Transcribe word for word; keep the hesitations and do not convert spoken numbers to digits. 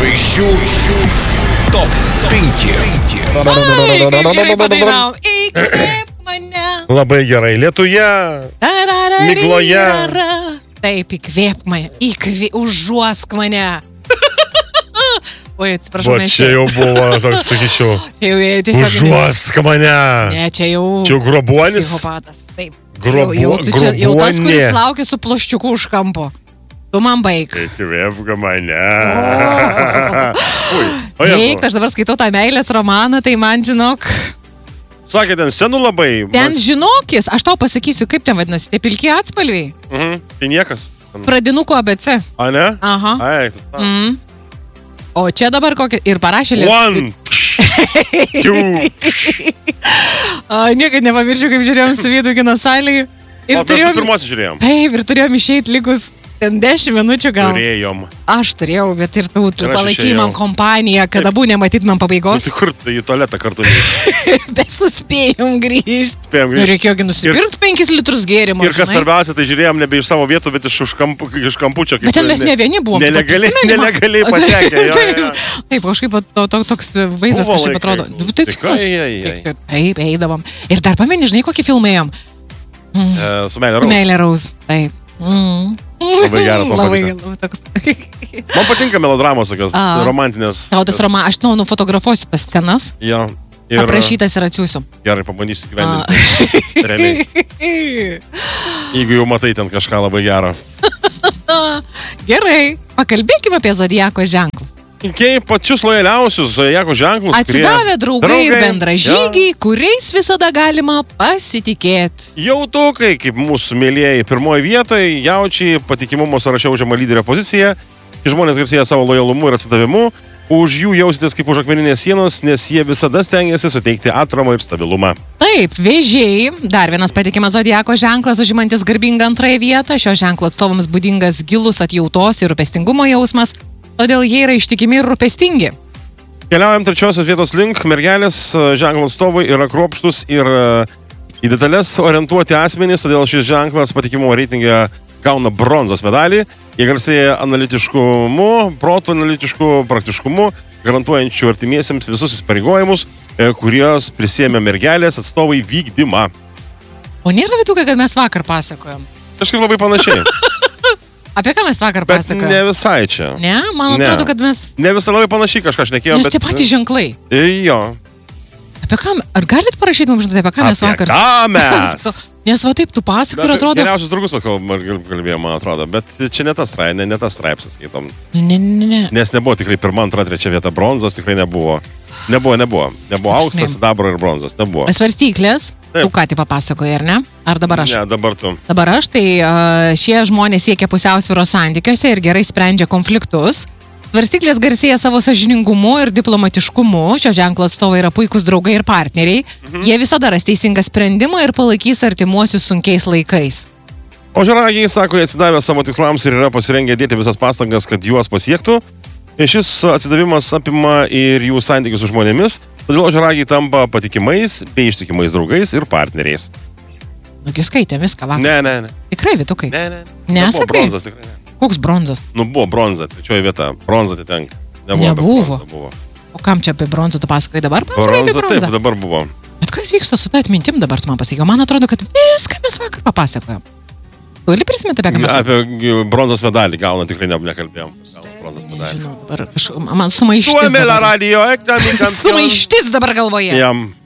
Žvaigždžių top penki. Įkvėp mane. Labai gerai. Lietuje, migloje. Taip, įkvėp mane. Įkvėp, užuosk mane. Oi, atsiprašau. Va, čia jau buvo, toks sakyčiau. Čia jau tiesiog... Užuosk mane. Ne, čia jau... Čia jau grobuonis. Psichopatas, taip. Grobu, jau, jau, tu čia, jau tas, grobuonė. kuris laukia su ploščiuku už kampo. Tu man baig. Įkvėpk mane. Eik, aš dabar skaitau tą meilės romaną, tai man žinok... Sakė, ten senų labai. Ten žinokis, aš tau pasakysiu, kaip ten vadinasi, tie pilki atspalviai. Mhm, tai niekas. Pradinuko A B C. A, ne? Aha. Ai, tas. Mm. O čia dabar kokia... Ir parašė One. Two. Niekad nepamiršiu, kaip žiūrėjom su Vydu kino salėje. O, mes tu pirmosius žiūrėjom. Taip, ir turėjom išeiti likus ten dešimt minučių gal. Turėjom. Aš turėjau, bet ir tu, tu Ir aš palaikai išėjau. man kompaniją, kad abu nematytumėm Nu, pabaigos. tai kur tai į tualetą kartu? Bet suspėjom grįžti. Spėjom Nu, grįžti. reikėjo nusipirkti penkis litrus gėrimo. Ir kas svarbiausia, tai žiūrėjom nebe iš savo vietų, bet iš, už kampu, iš kampučio. Bet ten mes ne vieni buvom. Nelegaliai, nelegaliai patekę. Jo, jo. Taip, kažkaip to, to, toks vaizdas Buvo kažkaip laikai. atrodo. Nu, tai Tikrai, kas? ai, ai. Taip, eidavom. Ir dar pameni, žinai, kokį filmėjom? Mm. E, su Meilė Raus. Meilė Raus. Taip. Mm. Labai geras, man Labai, patinka. labai toks. Man patinka melodramos tokios A. romantinės. Tau tas romanas, aš nu, nufotografuosiu tas scenas, Jo. Ir aprašytas ir atsiųsiu. gerai, pabandysiu gyvendinti. Realiai. Jeigu jau matai ten kažką labai gero. Gerai, pakalbėkime apie zodiako ženklą. Rinkėjai pačius lojaliausius zodiako ženklus. Atsidavę draugai, draugai ir jo. bendražygiai, kuriais visada galima pasitikėti. Jautukai, kaip mūsų mėlėjai, pirmoje vietoje, jaučiai patikimumo sąraše užima lyderio poziciją. Žmonės garsėja savo lojalumu ir atsidavimu. Už jų jausitės kaip už akmeninės sienos, nes jie visada stengiasi suteikti atromą ir stabilumą. Taip, vėžiai, dar vienas patikimas zodiako ženklas, užimantis garbingą antrąją vietą. Šio ženklo atstovams būdingas gilus atjautos ir rūpestingumo jausmas, todėl jie yra ištikimi ir rūpestingi. Keliaujam trečiosios vietos link. Mergelės ženklo atstovai yra kruopštus ir į detalės orientuoti asmenys, todėl šis ženklas patikimumo reitingė gauna bronzos medalį. Jie garsėja analitiškumu, proto analitišku praktiškumu, garantuojančių artimiesiems visus įsipareigojimus, kurios prisėmė mergelės atstovai vykdymą. O nėra Vytukai, kad mes vakar pasakojom? Kažkaip labai panašiai. Apie ką mes vakar Bet pasakojom? ne visai čia. Ne, man Ne. atrodo, kad mes... Ne visai labai panašiai kažką šnekėjom. Nes tie patys ženklai. Jo. Apie ką... Ar galit parašyti mums žinutę, apie ką mes Apie vakar... ką mes? Nes va taip, tu pasakoji ir atrodo... Geriausius draugus kalbėjom, man atrodo. Bet čia ne tas straipsnis, ne, ne tas straipsnis skaitom. Ne, ne, ne. Nes nebuvo tikrai pirma, antra, trečia vieta. Bronzos tikrai nebuvo. Nebuvo, nebuvo. Nebuvo auksas, sidabro ir bronzos. Nebuvo. Svarstyklės, Taip. tu ką tik papasakoji, ar ne? Ar dabar aš? Ne, dabar tu. Dabar aš, tai uh, šie žmonės siekia pusiausvyros santykiuose ir gerai sprendžia konfliktus. Svarstyklės garsėja savo sąžiningumu ir diplomatiškumu. Šio ženklo atstovai yra puikūs draugai ir partneriai. Mhm. Jie visada ras teisingą sprendimą ir palaikys artimuosius sunkiais laikais. O žaragiai, sako, jie atsidavė savo tikslams ir yra pasirengę dėti visas pastangas, kad juos pasiektų. Šis atsidavimas apima ir jų santykius su žmonėmis, todėl žaragiai tampa patikimais bei ištikimais draugais ir partneriais. Nugi skaitė viską vakar. Ne, ne, ne. Tikrai, Vytukai? Ne, ne. Ne, Nebuvo sakai? bronzos, tikrai ne. Koks bronzas? Nu, buvo bronza, trečioji vieta. Bronza atitenka. Nebuvo. Nebuvo. bet bronza buvo. O kam čia apie bronzą tu pasakoji dabar? Pasakai apie Bronza, bronzą. taip, dabar buvo. Bet kas vyksta su ta atmintim dabar, tu man pasakai? Man atrodo, kad viską mes vakar papasakojom. Gali prisiminti apie ką mes? Apie bronzos medalį gauna tikrai ne, nekalbėjom. Gauna bronzos medalį. Nežinau, dabar kažkaip, man sumaištis Suomela dabar. radio, eknami kampion. Sumaištis dabar galvoje. Jam.